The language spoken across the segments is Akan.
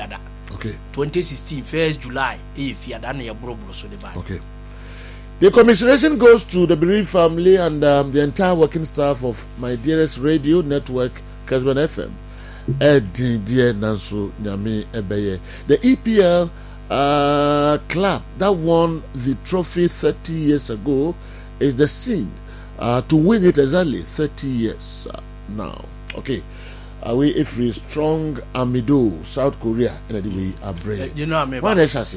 fiada. Okay. 2016 1st July fiada na yebro so de buy. Okay. The commiseration goes to the bereaved family and the entire working staff of My Dearest Radio Network, Kesben FM. Dear Nansu Nyami Ebeye. The EPL club that won the trophy 30 years ago is the scene to win it exactly 30 years now. Okay. We if we strong Amido, South Korea, and we are brave. You know, what else has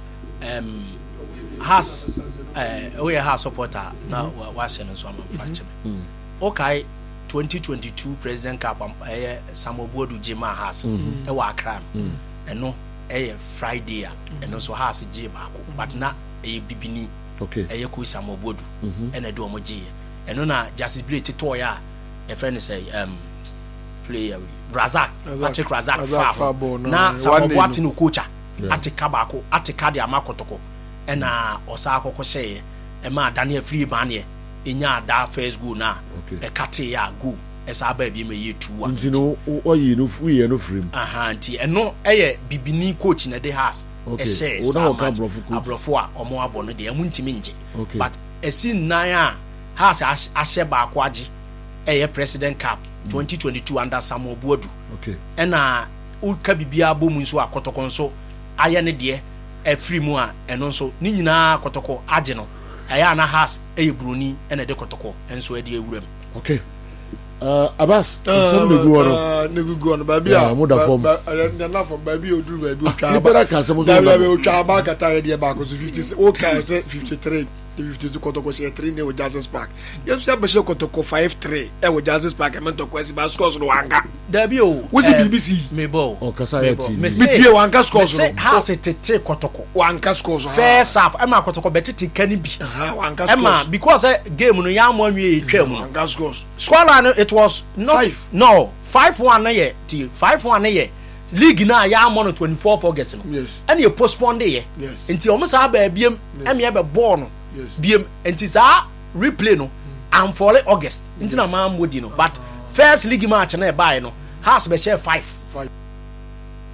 has we are supporter now. Watching and so on. Okay, 2022 President Cup. Samuel Bodu Jima has. Accra. And no, Friday. And also has a J Bako, but not a Bibini. Okay. A Yaku Samuel Bodu. And a Domoji. And no, Justice Blade Toya. A friend say player Razak Patrick Razak Fabo na Samuel Watinu coach atika bako atika de amakotoko na osako ko say e ma Daniel Free Banye enya da first goal na e kate ya goal e sa ba bi me yetu ntino oyi no free no free nti eno eye bibini coach na de has e share o abrofo a omo abo no de amuntimi nje but esin nan a has ahye ba ko age eye President Cup 2022 under Samuel Bodu. Okay. Ena ulka bibia bomu nso akotoko nso aya ne de e free mu a eno nso ni nyina kotoko age no aya na has e broni ena de kotoko enso e de ewuram. Okay. Abbas, some the go on. Negu go on baby a mo da form. Na form baby oduru baby o twa ba. Ibera ka some so. Baby o twa ba ka ta de ba ko so 50 o ka say 53. The 52 kotoko say 3 ne with Jazz Park. You say be kotoko 5-3 e with Jazz Park e mento kwesi ba scores no wanga. Dabi o. We see BBC. Mebo. O kasa ya TV. Me tie wanga scores no. Ha se tete kotoko. Wanga scores. First half e ma kotoko betete kani bi. Wanga scores. E ma because game no ya mo anwie etwa mu. Wanga scores. Scoreline it was not 5. No, 5-1 na ye. 5-1 na ye. League na ya mo no 24 August no. Yes. And you postpone ye. Yes. Nti o mo sa ba biem e me be ball no. Yes. Biem enti sa replay no and for August. Nti na ma modi no. But first league match na e buy no has be share 5.